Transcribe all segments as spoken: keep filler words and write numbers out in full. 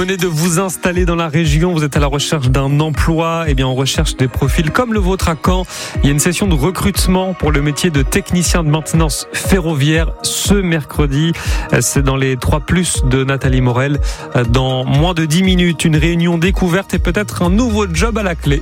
venez de vous installer dans la région, vous êtes à la recherche d'un emploi, eh bien on recherche des profils comme le vôtre à Caen. Il y a une session de recrutement pour le métier de technicien de maintenance ferroviaire ce mercredi. C'est dans les trois plus de Nathalie Morel. Dans moins de dix minutes, une réunion découverte et peut-être un nouveau job à la clé.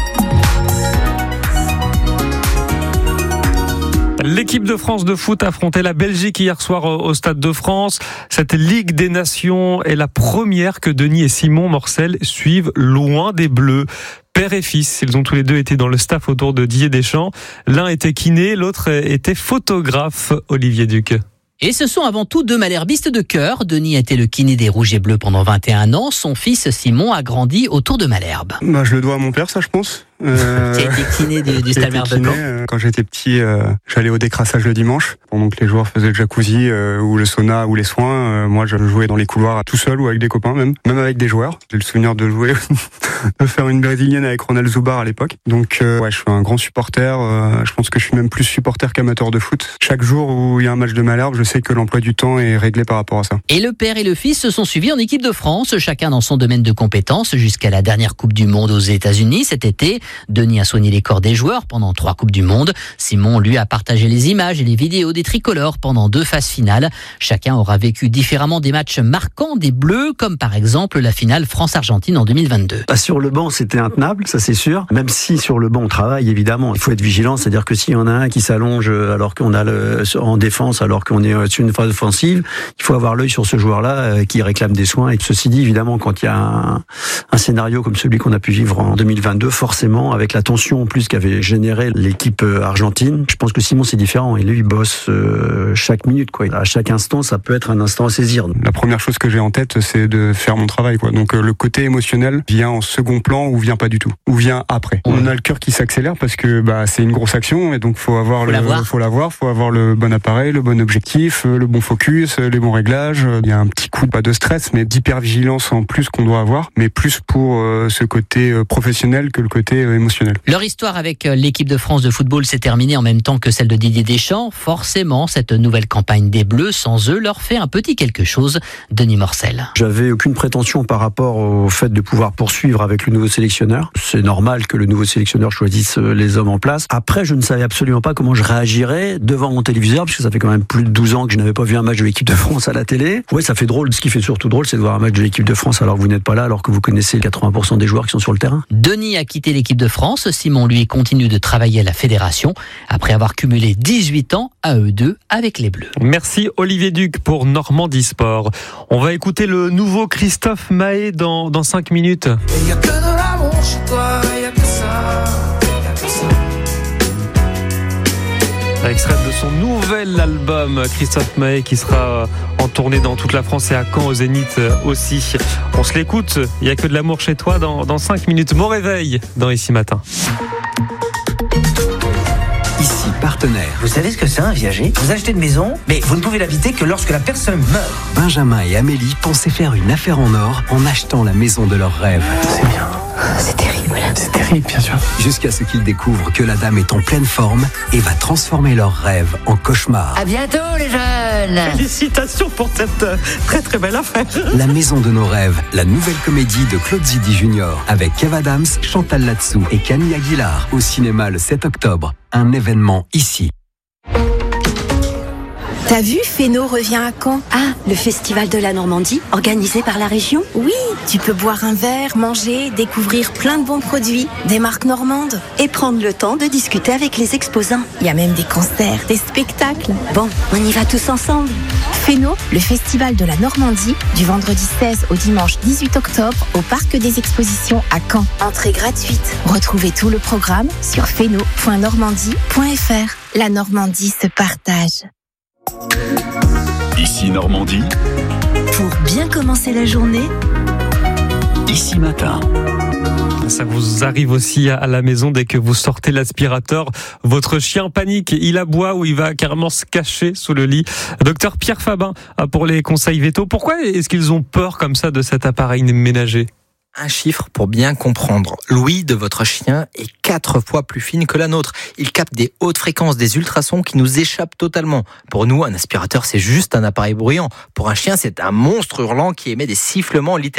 L'équipe de France de foot affrontait la Belgique hier soir au Stade de France. Cette Ligue des Nations est la première que Denis et Simon Morcel suivent loin des Bleus. Père et fils, ils ont tous les deux été dans le staff autour de Didier Deschamps. L'un était kiné, l'autre était photographe. Olivier Duc. Et ce sont avant tout deux malherbistes de cœur. Denis a été le kiné des Rouges et Bleus pendant vingt et un ans. Son fils Simon a grandi autour de Malherbe. Bah, je le dois à mon père, ça je pense. Euh, qui a été kiné du, du Stade de Caen. euh, Quand j'étais petit, euh, j'allais au décrassage le dimanche. Pendant que les joueurs faisaient le jacuzzi euh, ou le sauna ou les soins, euh, moi je jouais dans les couloirs tout seul ou avec des copains même, même avec des joueurs. J'ai le souvenir de jouer, de faire une brésilienne avec Ronald Zubar à l'époque. Donc euh, ouais, je suis un grand supporter. Euh, je pense que je suis même plus supporter qu'amateur de foot. Chaque jour où il y a un match de Malherbe, je sais que l'emploi du temps est réglé par rapport à ça. Et le père et le fils se sont suivis en équipe de France, chacun dans son domaine de compétences, jusqu'à la dernière Coupe du Monde aux États-Unis cet été. Denis a soigné les corps des joueurs pendant trois Coupes du Monde. Simon, lui, a partagé les images et les vidéos des tricolores pendant deux phases finales. Chacun aura vécu différemment des matchs marquants des Bleus, comme par exemple la finale France-Argentine en deux mille vingt-deux. Bah sur le banc, c'était intenable, ça c'est sûr. Même si sur le banc on travaille, évidemment, il faut être vigilant. C'est-à-dire que s'il y en a un qui s'allonge alors qu'on a le, en défense, alors qu'on est sur une phase offensive, il faut avoir l'œil sur ce joueur-là euh, qui réclame des soins. Et ceci dit, évidemment, quand il y a un, un scénario comme celui qu'on a pu vivre en deux mille vingt-deux, forcément, avec la tension en plus qu'avait généré l'équipe argentine, je pense que Simon c'est différent. Et lui, il bosse euh, chaque minute, quoi. À chaque instant, ça peut être un instant à saisir. La première chose que j'ai en tête, c'est de faire mon travail, quoi. Donc euh, le côté émotionnel vient en second plan ou vient pas du tout, ou vient après. Ouais. On a le cœur qui s'accélère parce que bah c'est une grosse action et donc faut avoir faut le, l'avoir. faut l'avoir, faut avoir le bon appareil, le bon objectif, le bon focus, les bons réglages. Il y a un petit coup pas de stress, mais d'hypervigilance en plus qu'on doit avoir, mais plus pour euh, ce côté euh, professionnel que le côté euh, émotionnel. Leur histoire avec l'équipe de France de football s'est terminée en même temps que celle de Didier Deschamps. Forcément, cette nouvelle campagne des Bleus, sans eux, leur fait un petit quelque chose. Denis Morcel. J'avais aucune prétention par rapport au fait de pouvoir poursuivre avec le nouveau sélectionneur. C'est normal que le nouveau sélectionneur choisisse les hommes en place. Après, je ne savais absolument pas comment je réagirais devant mon téléviseur, puisque ça fait quand même plus de douze ans que je n'avais pas vu un match de l'équipe de France à la télé. Ouais, ça fait drôle. Ce qui fait surtout drôle, c'est de voir un match de l'équipe de France alors que vous n'êtes pas là, alors que vous connaissez quatre-vingts pour cent des joueurs qui sont sur le terrain. Denis a quitté l'équipe de France. Simon, lui, continue de travailler à la fédération après avoir cumulé dix-huit ans à eux deux avec les Bleus. Merci Olivier Duc pour Normandie Sport. On va écouter le nouveau Christophe Mahé dans, dans cinq minutes. Il y a que de l'amour chez toi, il y a que ça, il y a que ça. Extrait de son nouvel album, Christophe Mahé, qui sera en tournée dans toute la France et à Caen, au Zénith aussi. On se l'écoute, il y a que de l'amour chez toi dans, dans cinq minutes. Bon réveil dans Ici Matin. Ici Partenaire. Vous savez ce que c'est un viager ? Vous achetez une maison, mais vous ne pouvez l'habiter que lorsque la personne meurt. Benjamin et Amélie pensaient faire une affaire en or en achetant la maison de leurs rêves. C'est bien. C'est terrible. C'est terrible, bien sûr. Jusqu'à ce qu'ils découvrent que la dame est en pleine forme et va transformer leurs rêves en cauchemar. À bientôt, les jeunes. Félicitations pour cette très très belle affaire. La maison de nos rêves, la nouvelle comédie de Claude Zidi Junior avec Kev Adams, Chantal Latsou et Camille Aguilar au cinéma le sept octobre. Un événement ici. T'as vu, Féno revient à Caen. Ah, le festival de la Normandie, organisé par la région ? Oui, tu peux boire un verre, manger, découvrir plein de bons produits, des marques normandes. Et prendre le temps de discuter avec les exposants. Il y a même des concerts, des spectacles. Bon, on y va tous ensemble. Féno, le festival de la Normandie, du vendredi seize au dimanche dix-huit octobre au Parc des Expositions à Caen. Entrée gratuite. Retrouvez tout le programme sur féno point normandie point f r. La Normandie se partage. Ici Normandie. Pour bien commencer la journée, Ici Matin. Ça vous arrive aussi à la maison dès que vous sortez l'aspirateur. Votre chien panique, il aboie ou il va carrément se cacher sous le lit. Docteur Pierre Fabin pour les conseils vétos. Pourquoi est-ce qu'ils ont peur comme ça de cet appareil ménager ? Un chiffre pour bien comprendre. L'ouïe de votre chien est quatre fois plus fine que la nôtre. Il capte des hautes fréquences, des ultrasons qui nous échappent totalement. Pour nous, un aspirateur, c'est juste un appareil bruyant. Pour un chien, c'est un monstre hurlant qui émet des sifflements littéralement.